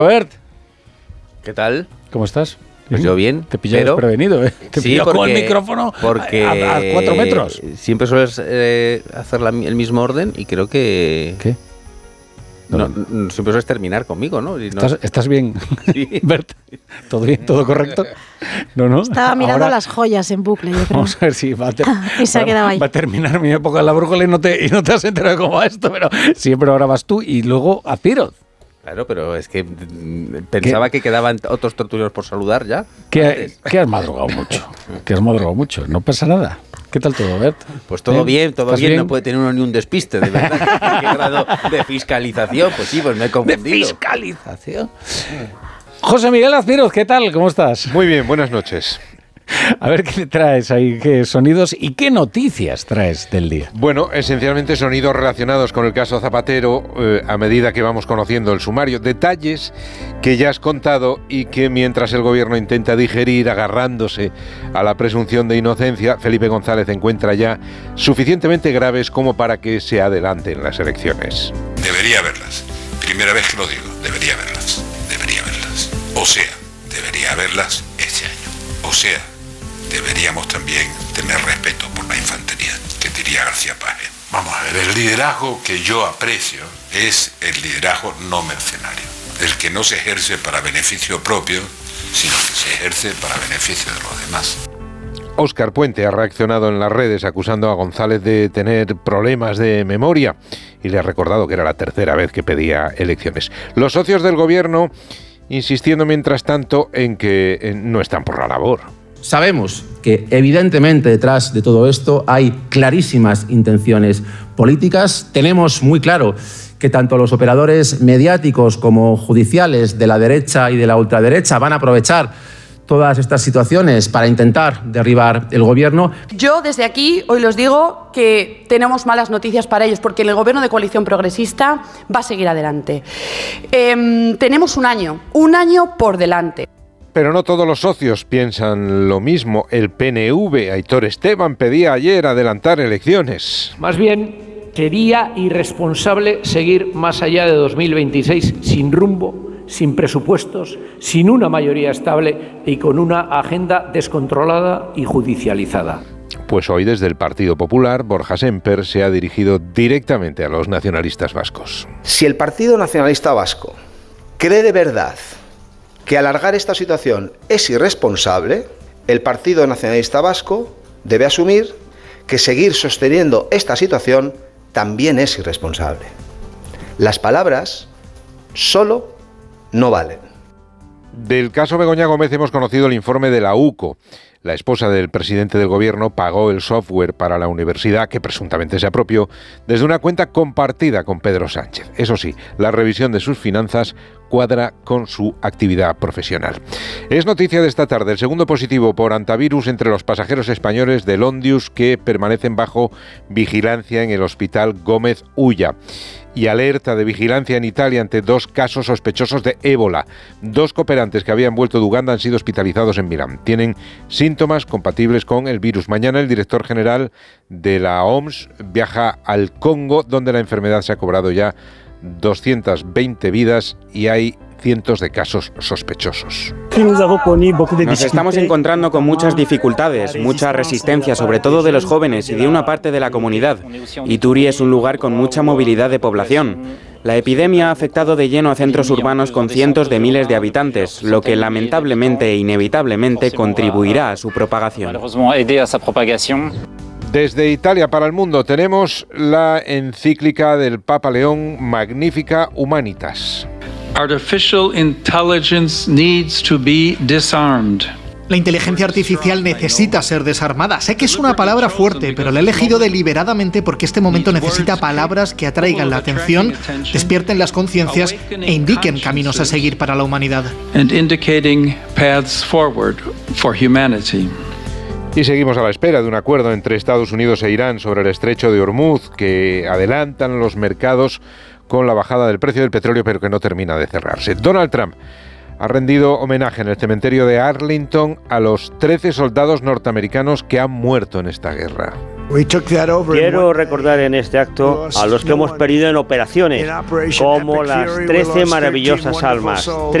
Robert, ¿qué tal? ¿Cómo estás? Pues yo bien. Te pillé desprevenido, ¿eh? Te pillé con el micrófono a 4 metros. Siempre sueles hacer el mismo orden y creo que... ¿Qué? No, siempre sueles terminar conmigo, ¿no? ¿Estás bien, sí. Bert? ¿Todo bien? ¿Todo correcto? No. Estaba mirando las joyas en bucle, yo creo. Vamos a ver si y se ha quedado ahí. Va a terminar mi época en la brújula y no te has enterado de cómo va esto, pero siempre ahora vas tú y luego a Piroz. Claro, pero es que pensaba que quedaban otros tertulios por saludar ya. Que has madrugado mucho. No pasa nada. ¿Qué tal todo, Bert? Pues todo bien. No puede tener uno ni un despiste, de verdad. ¿Qué grado de fiscalización? Pues sí, pues me he confundido. ¿De fiscalización? José Miguel Azpiroz, ¿qué tal? ¿Cómo estás? Muy bien, buenas noches. A ver qué traes ahí, qué sonidos y qué noticias traes del día. Bueno, esencialmente sonidos relacionados con el caso Zapatero, a medida que vamos conociendo el sumario. Detalles que ya has contado y que mientras el gobierno intenta digerir agarrándose a la presunción de inocencia, Felipe González encuentra ya suficientemente graves como para que se adelanten las elecciones. Debería verlas. Primera vez que lo digo, debería verlas. O sea, debería verlas este año. O sea, deberíamos también tener respeto por la infantería, que diría García Páez. Vamos a ver, el liderazgo que yo aprecio es el liderazgo no mercenario, el que no se ejerce para beneficio propio, sino que se ejerce para beneficio de los demás. Óscar Puente ha reaccionado en las redes acusando a González de tener problemas de memoria y le ha recordado que era la tercera vez que pedía elecciones. Los socios del gobierno insistiendo mientras tanto en que no están por la labor. Sabemos que evidentemente detrás de todo esto hay clarísimas intenciones políticas. Tenemos muy claro que tanto los operadores mediáticos como judiciales de la derecha y de la ultraderecha van a aprovechar todas estas situaciones para intentar derribar el gobierno. Yo desde aquí hoy les digo que tenemos malas noticias para ellos porque el gobierno de coalición progresista va a seguir adelante. Tenemos un año por delante. Pero no todos los socios piensan lo mismo. El PNV, Aitor Esteban, pedía ayer adelantar elecciones. Más bien, sería irresponsable seguir más allá de 2026 sin rumbo, sin presupuestos, sin una mayoría estable y con una agenda descontrolada y judicializada. Pues hoy desde el Partido Popular, Borja Sémper se ha dirigido directamente a los nacionalistas vascos. Si el Partido Nacionalista Vasco cree de verdad que alargar esta situación es irresponsable, el Partido Nacionalista Vasco debe asumir que seguir sosteniendo esta situación también es irresponsable. Las palabras solo no valen. Del caso Begoña Gómez hemos conocido el informe de la UCO. La esposa del presidente del gobierno pagó el software para la universidad, que presuntamente se apropió, desde una cuenta compartida con Pedro Sánchez. Eso sí, la revisión de sus finanzas cuadra con su actividad profesional. Es noticia de esta tarde el segundo positivo por hantavirus entre los pasajeros españoles del Ondius que permanecen bajo vigilancia en el hospital Gómez Ulla. Y alerta de vigilancia en Italia ante 2 casos sospechosos de ébola. 2 cooperantes que habían vuelto de Uganda han sido hospitalizados en Milán. Tienen síntomas compatibles con el virus. Mañana el director general de la OMS viaja al Congo, donde la enfermedad se ha cobrado ya 220 vidas y hay cientos de casos sospechosos. Nos estamos encontrando con muchas dificultades, mucha resistencia, sobre todo de los jóvenes y de una parte de la comunidad. Ituri es un lugar con mucha movilidad de población. La epidemia ha afectado de lleno a centros urbanos con cientos de miles de habitantes, lo que lamentablemente e inevitablemente contribuirá a su propagación. Desde Italia para el mundo tenemos la encíclica del Papa León Magnificat Humanitas. Artificial intelligence needs to be disarmed. La inteligencia artificial necesita ser desarmada. Sé que es una palabra fuerte, pero la he elegido deliberadamente porque este momento necesita palabras que atraigan la atención, despierten las conciencias e indiquen caminos a seguir para la humanidad. And indicating paths forward for humanity. Y seguimos a la espera de un acuerdo entre Estados Unidos e Irán sobre el estrecho de Hormuz, que adelantan los mercados con la bajada del precio del petróleo, pero que no termina de cerrarse. Donald Trump ha rendido homenaje en el cementerio de Arlington a los 13 soldados norteamericanos que han muerto en esta guerra. Quiero recordar en este acto a los que hemos perdido en operaciones, como las 13 maravillosas almas.